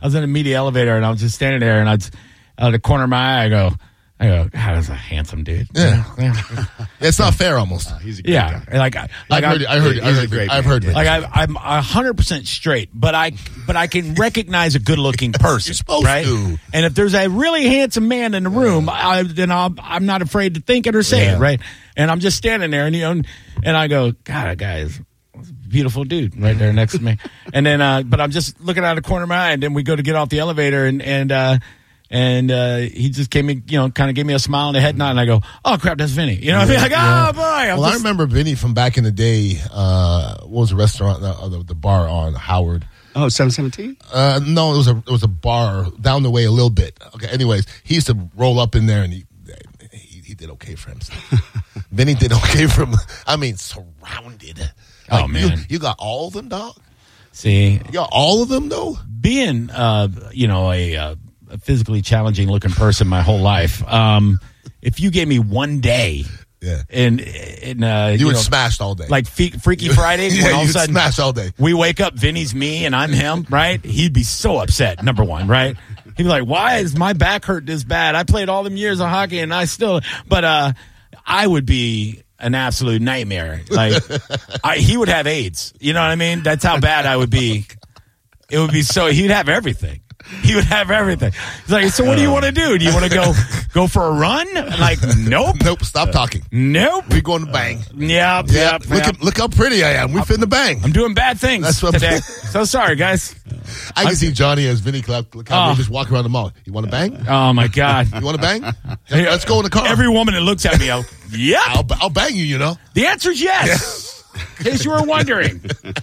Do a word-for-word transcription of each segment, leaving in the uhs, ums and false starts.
I was in a media elevator, and I was just standing there, and I'd out of the corner of my eye, I go, I go, God, that's a handsome dude. Yeah, yeah. It's not fair, almost. Uh, he's a great yeah, guy. like, like I've heard, it, I heard, it, I he's heard, a great I've man. heard, it. like I, I'm a hundred percent straight, but I, but I can recognize a good-looking person. You're supposed right? to. And if there's a really handsome man in the room, I, then I'll, I'm not afraid to think it or say Yeah. it, right? And I'm just standing there, and you know, and I go, God, that guy is a beautiful dude right there next to me. And then, uh, but I'm just looking out of the corner of my eye, and then we go to get off the elevator, and and. uh And uh, he just gave me, you know, kind of gave me a smile and a head nod, and I go, "Oh crap, that's Vinny." You know, what I mean, like, Yeah. "Oh boy." I'm Well, I just- remember Vinny from back in the day. Uh, what was the restaurant? Uh, the, the bar on Howard. Oh, seven seventeen? Uh, no, it was a it was a bar down the way a little bit. Okay. Anyways, he used to roll up in there, and he he, he did okay for himself. Vinny did okay for him. I mean, surrounded. Oh, Like, man. you, you got all of them, dog. See, You got all of them, though. being, uh, you know, a, uh, a physically challenging looking person my whole life, um, if you gave me one day, Yeah. in in uh, You, you would know, smashed all day. like Fe- Freaky Friday, Yeah, when all of a you'd sudden smash all day. we wake up, Vinny's me and I'm him, right? He'd be so upset. Number one, right? He'd be like, "Why is my back hurt this bad? I played all them years of hockey and I still," but uh, I would be an absolute nightmare. Like I, he would have AIDS. You know what I mean? That's how bad I would be. It would be so. He'd have everything. He would have everything. He's like, "So what do you want to do? Do you want to go go for a run?" Like, nope, Nope. Stop talking. nope. We're going to bang. Yep, Yeah. yep. Look, yep. at, look how pretty I am. We're finna bang. I'm doing bad things That's what I'm- today. So sorry, guys. I can see Johnny as Vinny Cloud. Look how Oh. they just walk around the mall. You want to bang? Oh my God. You want to bang? Hey, let's go in the car. Every woman that looks at me, I'll, yep. I'll, I'll bang you, you know. The answer is yes. In case you were wondering,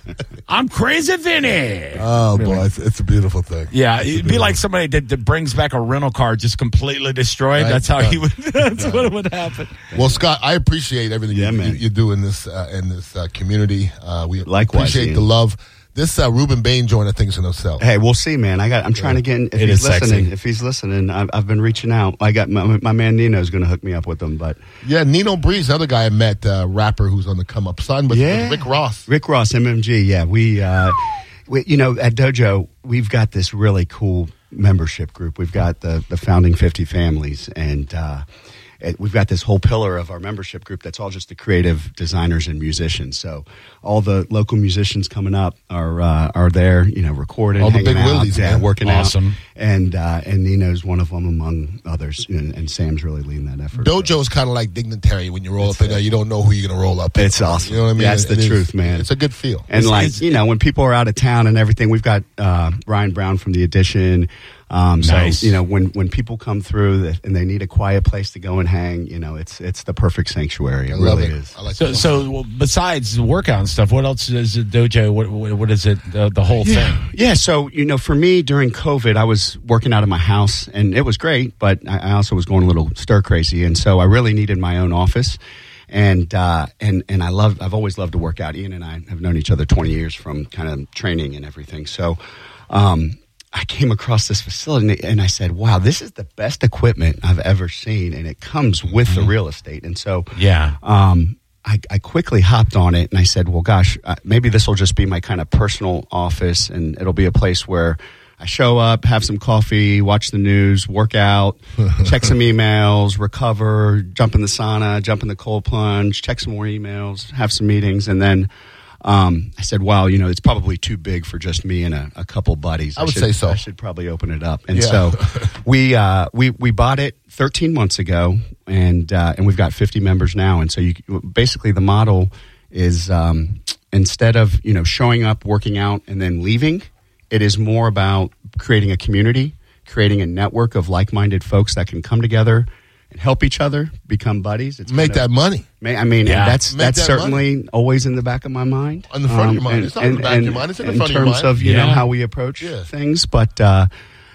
I'm Crazy Vinny. Oh, boy. It's, it's a beautiful thing. Yeah, it'd be like somebody that, that brings back a rental car just completely destroyed. Right. That's how he Done. would. That's what would happen. Well, Scott, I appreciate everything Yeah, you, man. you, you do in this uh, in this uh, community. Uh, we Likewise, appreciate Ian. the love. This uh, Ruben Bain joint, I think, is going to sell. Hey, we'll see, man. I got. I'm trying to get. In, if It he's is sexy. listening, if he's listening, I've, I've been reaching out. I got my, my man Nino's going to hook me up with them, but Yeah, Nino Breeze, another guy I met, uh, rapper who's on the come up, son with, Yeah. with Rick Ross. Rick Ross, M M G. Yeah, we, uh, we, you know, at Dojo, we've got this really cool membership group. We've got the the founding fifty families, and uh, it, we've got this whole pillar of our membership group that's all just the creative designers and musicians. So all the local musicians coming up are uh, are there, you know, recording, All the hanging big out, willies, yeah, man. working Awesome. out, and uh, and Nino's one of them among others, and, and Sam's really leading that effort. Dojo is kind of like dignitary. When you roll up in there, you don't know who you're going to roll up in. It's awesome. You know what I mean? That's the It is- truth, man. It's a good feel. And It's- like, it's- you know, when people are out of town and everything, we've got uh, Ryan Brown from The Edition. Um, so, Nice. you know, when, when people come through th- and they need a quiet place to go and hang, you know, it's it's the perfect sanctuary. It I love really it. is. I like So, it. so well, besides the workout and stuff, what else is the dojo? What, what, what is it? The, the whole thing? Yeah, so, you know, for me during COVID, I was working out of my house and it was great, but I, I also was going a little stir crazy. And so I really needed my own office. And uh, and and I love I've always loved to work out. Ian and I have known each other twenty years from kind of training and everything. So um, I came across this facility and I said, "Wow, this is the best equipment I've ever seen," and it comes with Mm-hmm. the real estate. And so Yeah. um, I, I quickly hopped on it and I said, well, gosh, uh, maybe this will just be my kind of personal office and it'll be a place where I show up, have some coffee, watch the news, work out, check some emails, recover, jump in the sauna, jump in the cold plunge, check some more emails, have some meetings. And then um, I said, wow, you know, it's probably too big for just me and a, a couple buddies. I would should, say so. I should probably open it up. And Yeah. so we uh, we we bought it thirteen months ago, and uh, and we've got fifty members now. And so you basically the model is um, instead of you know showing up, working out, and then leaving, it is more about creating a community, creating a network of like-minded folks that can come together and help each other, become buddies. It's Make kind of- that money. May- I mean, Yeah. and that's Make that's that certainly always in the back of my mind. In the front of your mind. and- It's not in the and- back of your and mind. It's in the in front of your terms mind. of you Yeah. know how we approach Yeah. things. But uh,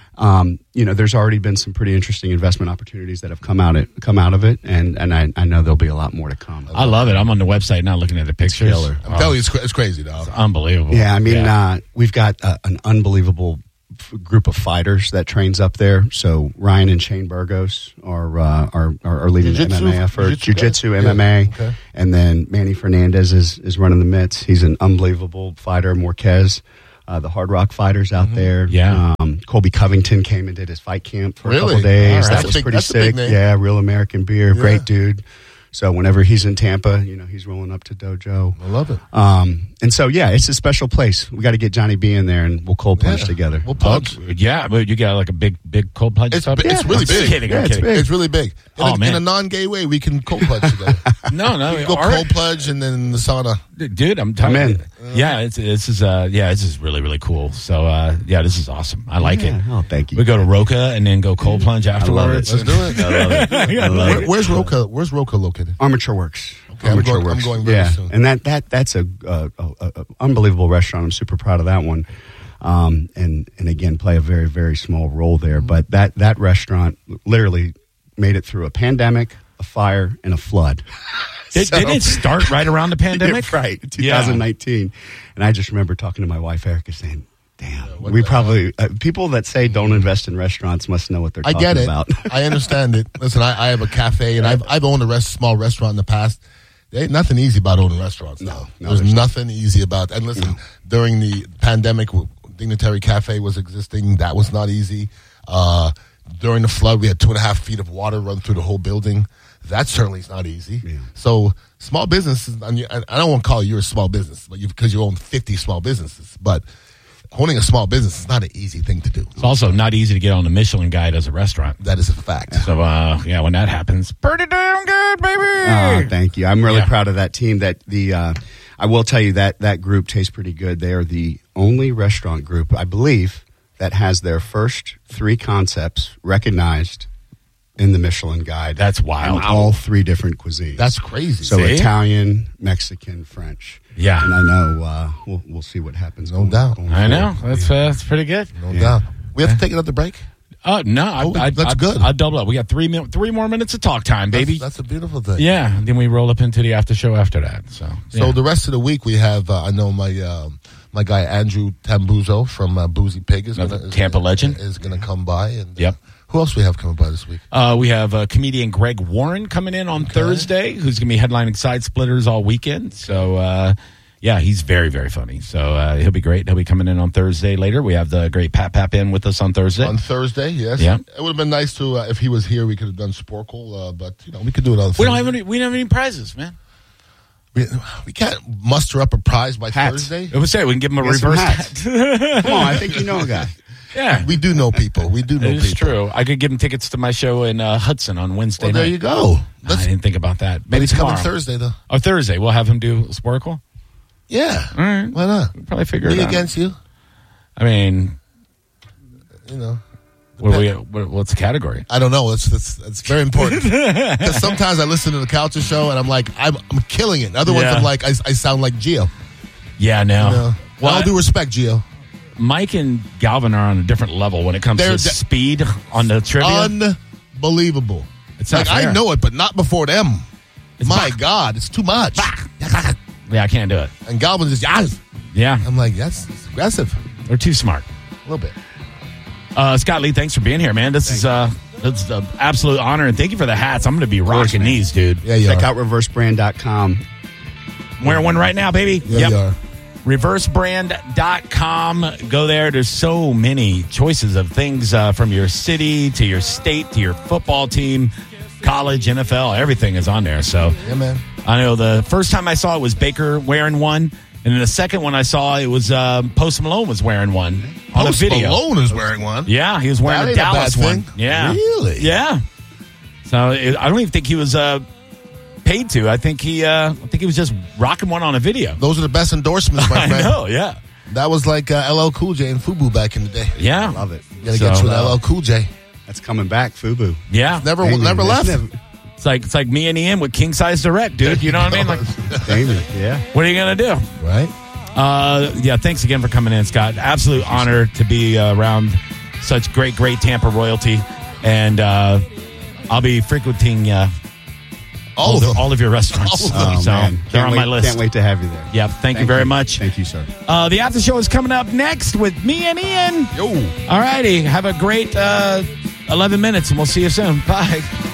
um, you know, there's already been some pretty interesting investment opportunities that have come out it come out of it, and and I, I know there'll be a lot more to come. I love it. I'm on the website now looking at the pictures. killer. I'm telling you, it's, cra- it's crazy, dog. Unbelievable. Yeah, I mean, Yeah. Uh, we've got uh, an unbelievable f- group of fighters that trains up there. So Ryan and Shane Burgos are uh, are, are are leading Jiu-jitsu? the M M A effort, Jiu-jitsu guys? jiu-jitsu, Yeah, M M A, okay. and then Manny Fernandez is is running the mitts. He's an unbelievable fighter. Marquez, uh, the Hard Rock fighters out there. Yeah. um, Colby Covington came and did his fight camp for Really? a couple days. All right. That That's was a big- pretty that's a big sick. name. Yeah, real American beer. Yeah. Great dude. So whenever he's in Tampa, you know, he's rolling up to Dojo. I love it. Um, and so, yeah, it's a special place. We got to get Johnny B in there, and we'll cold plunge Yeah. together. We'll punch. Yeah, but you got like a big, big cold plunge It's, tub? bi- it's Yeah. really I'm big. kidding, Yeah, I'm it's kidding. big. It's really big. In, Oh, a, man. in a non-gay way, we can cold plunge together. No, no. We go all right. cold plunge and then in the sauna. Dude, I'm telling I'm you. in. Yeah, it's, this is uh, yeah, this is really, really cool. So, uh, yeah, this is awesome. I like Yeah. it. Oh, thank you. We go to Roca and then go cold plunge afterwards. Let's do it. I love it. I love Where, it. where's Roca? Where's Roca located? Armature Works. Okay, I'm Armature going- I'm Works. going very yeah. soon. And that, that that's a, uh, a, a, a unbelievable restaurant. I'm super proud of that one. Um, and and again, play a very very small role there. Mm-hmm. But that that restaurant literally made it through a pandemic, a fire, and a flood. Did, So- didn't it start right around the pandemic? right, Yeah. twenty nineteen. And I just remember talking to my wife Erica saying, "Damn, what we the probably uh, people that say don't invest in restaurants must know what they're I talking get it. about." I understand it. Listen, I, I have a cafe, and I've I've owned a rest, small restaurant in the past. There ain't nothing easy about owning restaurants. No, now. no, there's, there's nothing easy about. And listen, during the pandemic, w- Dignitary Cafe was existing. That was not easy. Uh, during the flood, we had two and a half feet of water run through the whole building. That certainly is not easy. Yeah. So small businesses, and you- I I don't want to call you a small business, but you because you own fifty small businesses, but owning a small business is not an easy thing to do. It's also not easy to get on the Michelin Guide as a restaurant. That is a fact. So, uh, yeah, when that happens, pretty damn good, baby. Oh, thank you. I'm really Yeah. proud of that team. That the uh, I will tell you that that group tastes pretty good. They are the only restaurant group, I believe, that has their first three concepts recognized in the Michelin Guide. That's wild. And all three different cuisines. That's crazy. so See? Italian, Mexican, French. Yeah. and I know uh, we'll we'll see what happens. No going- doubt. going I know. forward. That's, uh, that's pretty good. No Yeah. doubt. We have to take another break. Oh, no. I, Oh, I, that's I, good. I'll double up. We got three, min- three more minutes of talk time, baby. That's, that's a beautiful thing. Yeah, then we roll up into the after show after that. So, So yeah. the rest of the week we have. Uh, I know my uh, my guy Andrew Tambuzo from uh, Boozy Pig is Another gonna, is Tampa gonna- legend. is going to come by. And uh, Yep. who else we have coming by this week? uh, we have uh, comedian Greg Warren coming in on Thursday, who's going to be headlining Side Splitters all weekend. So, uh, yeah, he's very, very funny. So uh, he'll be great. He'll be coming in on Thursday later. We have the great Pat Pap in with us on Thursday. On Thursday, yes. Yeah. It would have been nice to uh, if he was here. We could have done Sporkle, uh, but you know we could do it on. we don't have any. We don't have any prizes, man. We, we can't muster up a prize by Hats. Thursday. I would say we can give him a Get some reverse hats. hat. Come on, I think you know a guy. Yeah, We do know people. We do know it is people. true. I could give him tickets to my show in uh, Hudson on Wednesday Well, night. there you go. I Let's, didn't think about that. but Maybe he's tomorrow. coming Thursday though. Or Thursday. We'll have him do Sporkle. Yeah. All right. Why not? We'll probably figure Me it out. against you. I mean, You know. what do we, what, what's the category? I don't know. It's that's that's very important because sometimes I listen to the Culture Show and I'm like I'm I'm killing it. Other ones Yeah. I'm like I, I sound like Gio. Yeah, no. You know? Well, All due respect, Gio. Mike and Galvin are on a different level when it comes They're to de- speed on the trivia. Unbelievable. It's not like I fair. know it, but not before them. It's My back. God, it's too much. Yeah, I can't do it. And Galvin just yes. Yeah, I'm like that's, that's aggressive they're too smart. a little bit. Uh, Scott Lee, thanks for being here, man. This is uh, it's an absolute honor, and thank you for the hats. I'm going to be rocking man. these, dude. Yeah, you Check are. out reverse brand dot com. I'm wearing one right now, baby. Yeah, you are. reverse brand dot com. Go there. There's so many choices of things uh, from your city to your state to your football team, college, N F L. Everything is on there. So Yeah, man. I know the first time I saw it was Baker wearing one. And then the second one I saw, it was uh, Post Malone was wearing one on Post a video. Malone is wearing one. Yeah, he was wearing That a ain't a Dallas bad one. thing. Yeah. Really? Yeah. So it, I don't even think he was uh, paid to. I think he uh, I think he was just rocking one on a video. Those are the best endorsements, my I friend. know, yeah. That was like uh, L L Cool J and Fubu back in the day. Yeah. Love it. You gotta So, get you an uh, L L Cool J. That's coming back, Fubu. Yeah. Never, Damien, never that's left. never- It's like it's like me and Ian with King Size Direct, dude. You know what I mean? Like, Damien, yeah. what are you gonna do? Right? Uh, yeah, thanks again for coming in, Scott. Absolute honor to be uh, around such great, great Tampa royalty, and uh, I'll be frequenting uh, All, all, of the, them. all of your restaurants. All of them. Oh, so man. they're Can't on my wait- list. Can't wait to have you there. Yep. Thank, you very much. Thank you, sir. Uh, the after show is coming up next with me and Ian. Yo. All righty. Have a great uh, eleven minutes, and we'll see you soon. Bye.